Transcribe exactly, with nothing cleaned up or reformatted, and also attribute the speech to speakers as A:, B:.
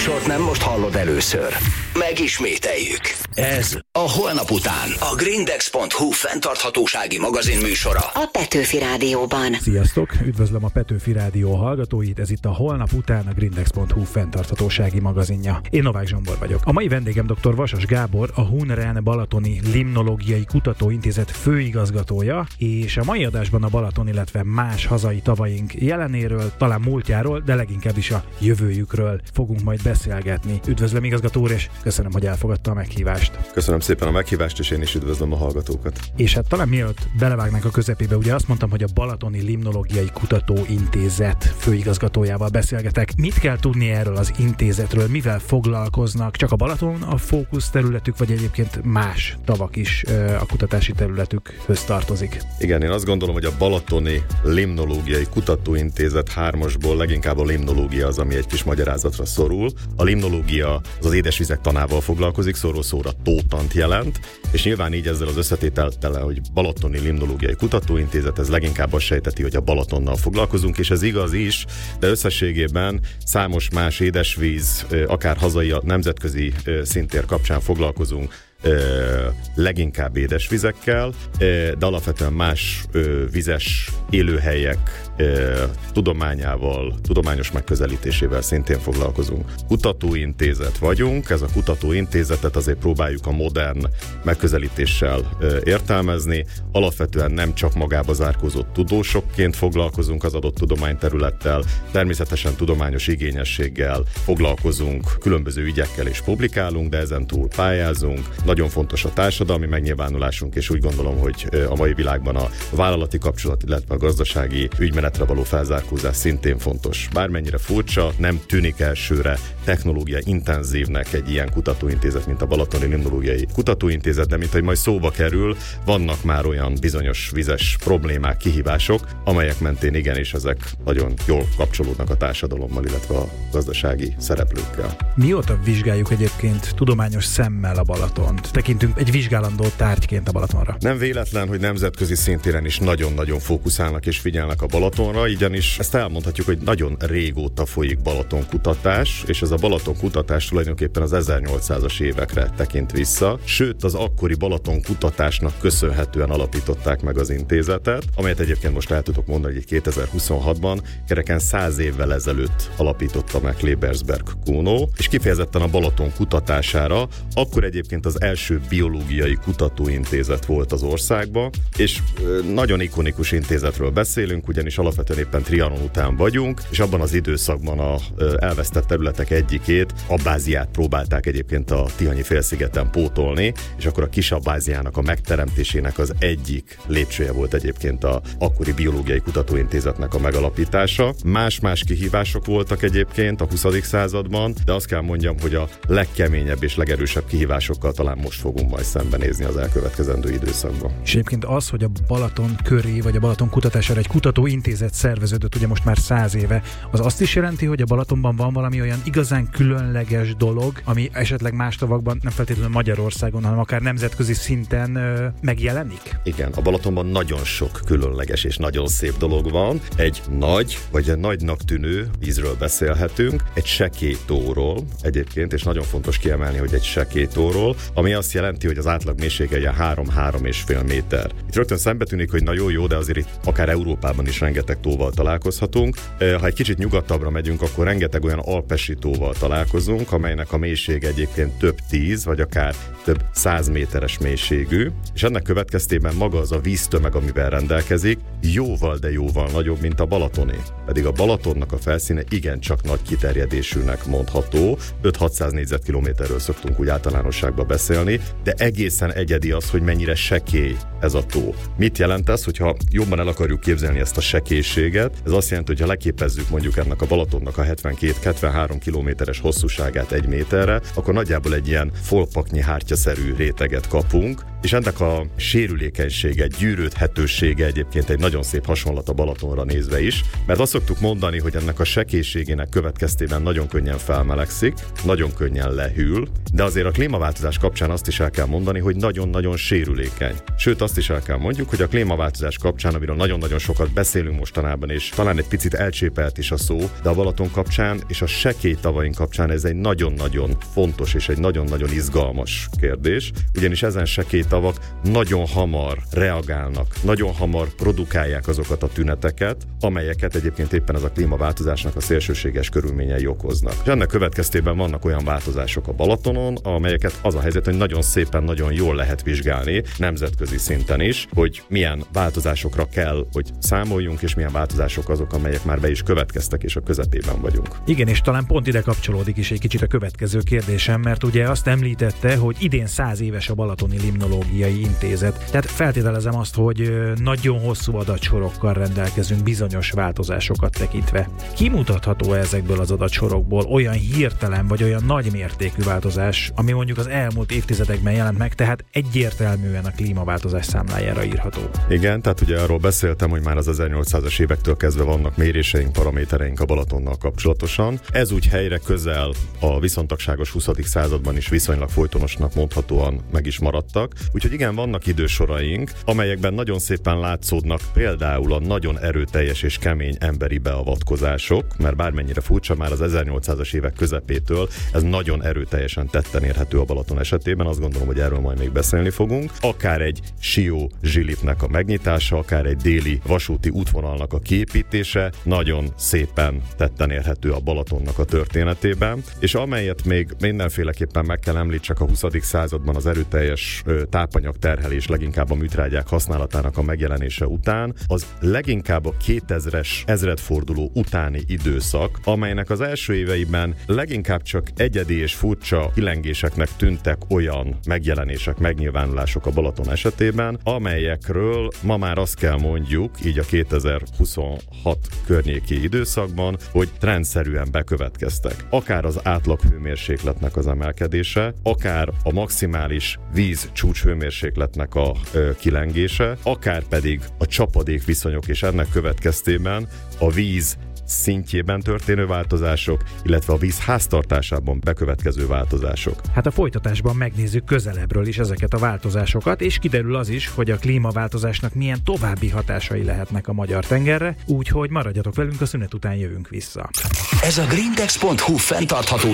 A: műsort nem most hallod először. Megismételjük. Ez a Holnap után. A grindex pont hu fenntarthatósági magazin műsora.
B: A Petőfi Rádióban.
C: Sziasztok! Üdvözlöm a Petőfi Rádió hallgatóit, ez itt a Holnap után a grindex pont hu fenntarthatósági magazinja. Én Novák Zsombor vagyok. A mai vendégem dr. Vasas Gábor, a Hunrán Balatoni Limnológiai Kutatóintézet főigazgatója, és a mai adásban a Balaton, illetve más hazai tavaink jelenéről, talán múltjáról, de leginkább is a jövőjükről fogunk majd beszélgetni. Üdvözlöm, igazgató úr, és köszönöm, hogy elfogadta a meghívást.
D: Köszönöm szépen a meghívást, és én is üdvözlöm a hallgatókat.
C: És hát talán mielőtt belevágnánk a közepébe, ugye azt mondtam, hogy a Balatoni Limnológiai Kutatóintézet főigazgatójával beszélgetek. Mit kell tudni erről az intézetről, mivel foglalkoznak? Csak a Balaton a fókusz területük, vagy egyébként más tavak is a kutatási területükhöz tartozik?
D: Igen, én azt gondolom, hogy a Balatoni Limnológiai Kutatóintézet hármasból leginkább a limnológia az, ami egy kis magyarázatra szorul. A limnológia az az édesvizek tanával foglalkozik, szóról szóra tótant jelent, és nyilván így ezzel az összetételtel, hogy Balatoni Limnológiai Kutatóintézet, ez leginkább azt sejteti, hogy a Balatonnal foglalkozunk, és ez igaz is, de összességében számos más édesvíz, akár hazai, nemzetközi szintér kapcsán foglalkozunk leginkább édesvizekkel, de alapvetően más vizes élőhelyek tudományával, tudományos megközelítésével szintén foglalkozunk. Kutatóintézet vagyunk, ez a kutatóintézetet azért próbáljuk a modern megközelítéssel értelmezni. Alapvetően nem csak magába zárkózott tudósokként foglalkozunk az adott tudományterülettel, természetesen tudományos igényességgel foglalkozunk, különböző ügyekkel és publikálunk, de ezen túl pályázunk. Nagyon fontos a társadalmi megnyilvánulásunk, és úgy gondolom, hogy a mai világban a vállalati kapcsolat, illetve a gazdasági ügymenetre való felzárkózás szintén fontos. Bármennyire furcsa, nem tűnik elsőre technológia intenzívnek egy ilyen kutatóintézet, mint a Balatoni Limnológiai Kutatóintézet, de mint hogy majd szóba kerül, vannak már olyan bizonyos vizes problémák, kihívások, amelyek mentén igenis ezek nagyon jól kapcsolódnak a társadalommal, illetve a gazdasági szereplőkkel.
C: Mióta vizsgáljuk egyébként tudományos szemmel a Balatont? Tekintünk egy vizsgálandó tárgyként a Balatonra.
D: Nem véletlen, hogy nemzetközi szintéren is nagyon-nagyon fókuszálnak és figyelnek a Balatonra, ugyanis ezt elmondhatjuk, hogy nagyon régóta folyik Balaton kutatás, és ez a Balaton kutatás tulajdonképpen az ezernyolcszázas évekre tekint vissza, sőt az akkori Balaton kutatásnak köszönhetően alapították meg az intézetet, amelyet egyébként most el tudok mondani, hogy kétezer-huszonhatban kereken száz évvel ezelőtt alapította meg Klebersberg Kuno, és kifejezetten a Balaton kutatására. Akkor egyébként az első biológiai kutatóintézet volt az országban, és nagyon ikonikus intézetről beszélünk, ugyanis alapvetően éppen Trianon után vagyunk, és abban az időszakban a elvesztett területek egyikét, Abbáziát próbálták egyébként a Tihanyi félszigeten pótolni, és akkor a kis Abbáziának a megteremtésének az egyik lépcsője volt egyébként a akkori biológiai kutatóintézetnek a megalapítása. Más-más kihívások voltak egyébként a huszadik században, de azt kell mondjam, hogy a legkeményebb és legerősebb kihívásokkal talán most fogunk majd szembenézni az elkövetkezendő időszakban.
C: És egyébként az, hogy a Balaton köré, vagy a Balaton kutatására egy kutatóintézet szerveződött ugye most már száz éve, az azt is jelenti, hogy a Balatonban van valami olyan igazán különleges dolog, ami esetleg más tavakban, nem feltétlenül Magyarországon, hanem akár nemzetközi szinten ö, megjelenik?
D: Igen, a Balatonban nagyon sok különleges és nagyon szép dolog van. Egy nagy, vagy egy nagynak tűnő vízről beszélhetünk, egy sekélytóról egyébként, és nagyon fontos kiemelni, hogy egy sekélytóról, ami azt jelenti, hogy az átlag mélysége ilyen három-három és fél méter. Itt rögtön szembetűnik, hogy na jó, jó, de azért itt akár Európában is rengeteg tóval találkozhatunk. Ha egy kicsit nyugatabbra megyünk, akkor rengeteg olyan alpesi tóval találkozunk, amelynek a mélysége egyébként több tíz, vagy akár több száz méteres mélységű, és ennek következtében maga az a víztömeg, amivel rendelkezik, jóval, de jóval nagyobb, mint a Balatoné. Pedig a Balatonnak a felszíne igencsak nagy kiterjedésűnek mondható, öt-hatszáz négyzetkilométerről szoktunk úgy általánosságban beszélni, de egészen egyedi az, hogy mennyire sekély ez a tó. Mit jelent ez, hogyha jobban el akarjuk képzelni ezt a sekélységet? Ez azt jelenti, hogy ha leképezzük mondjuk ennek a Balatonnak a hetvenkét-hetvenhárom kilométeres hosszúságát egy méterre, akkor nagyjából egy ilyen folpaknyi hártyaszerű réteget kapunk, és ennek a sérülékenysége, gyűrődhetősége egyébként egy nagyon szép hasonlat a Balatonra nézve is, mert azt szoktuk mondani, hogy ennek a sekélységének következtében nagyon könnyen felmelegszik, nagyon könnyen lehűl, de azért a klímaváltozás kapcsán kapcsán azt is el kell mondani, hogy nagyon-nagyon sérülékeny. Sőt, azt is el kell mondjuk, hogy a klímaváltozás kapcsán, amiről nagyon-nagyon sokat beszélünk mostanában, és talán egy picit elcsépelt is a szó, de a Balaton kapcsán és a sekély tavaink kapcsán ez egy nagyon-nagyon fontos és egy nagyon-nagyon izgalmas kérdés, ugyanis ezen sekély tavak nagyon hamar reagálnak, nagyon hamar produkálják azokat a tüneteket, amelyeket egyébként éppen az a klímaváltozásnak a szélsőséges körülményei okoznak. És ennek következtében vannak olyan változások a Balatonon, amelyeket az a helyzet, hogy nagyon szépen, nagyon jól lehet vizsgálni nemzetközi szinten is, hogy milyen változásokra kell, hogy számoljunk, és milyen változások azok, amelyek már be is következtek, és a közepében vagyunk.
C: Igen, és talán pont ide kapcsolódik is egy kicsit a következő kérdésem, mert ugye azt említette, hogy idén száz éves a Balatoni Limnológiai Intézet. Tehát feltételezem azt, hogy nagyon hosszú adatsorokkal rendelkezünk bizonyos változásokat tekintve. Kimutatható ezekből az adatsorokból olyan hirtelen vagy olyan nagy mértékű változás, ami mondjuk az elmúlt évtizedekben jelent meg, tehát egyértelműen a klímaváltozás számlájára írható?
D: Igen, tehát ugye arról beszéltem, hogy már az ezernyolcszázas évektől kezdve vannak méréseink, paramétereink a Balatonnal kapcsolatosan. Ez úgy helyre közel a viszontagságos huszadik században is viszonylag folytonosnak mondhatóan meg is maradtak. Úgyhogy igen, vannak idősoraink, amelyekben nagyon szépen látszódnak például a nagyon erőteljes és kemény emberi beavatkozások, mert bármennyire furcsa, már az ezernyolcszázas évek közepétől ez nagyon erőteljesen tetten érhető a Balaton esetében, azt gondolom, hogy erről majd még beszélni fogunk. Akár egy Sió zsilipnek a megnyitása, akár egy déli vasúti útvonalnak a kiépítése nagyon szépen tetten érhető a Balatonnak a történetében, és amelyet még mindenféleképpen meg kell említsek a huszadik században az erőteljes tápanyag terhelés, leginkább a műtrágyák használatának a megjelenése után, az leginkább a kétezres ezredforduló utáni időszak, amelynek az első éveiben leginkább csak egyedi és furcsa kilengéseknek tűntek olyan megjelenések, megnyilvánulások a Balaton esetében, amelyekről ma már azt kell mondjuk, így a kétezer-huszonhat környéki időszakban, hogy trendszerűen bekövetkeztek. Akár az átlag hőmérsékletnek az emelkedése, akár a maximális víz csúcshőmérsékletnek a ö, kilengése, akár pedig a csapadék viszonyok, és ennek következtében a víz szintjében történő változások, illetve a víz háztartásában bekövetkező változások.
C: Hát a folytatásban megnézzük közelebbről is ezeket a változásokat, és kiderül az is, hogy a klímaváltozásnak milyen további hatásai lehetnek a magyar tengerre, úgyhogy maradjatok velünk, a szünet után jövünk vissza.
A: Ez a grindex pont hu fenntarthatós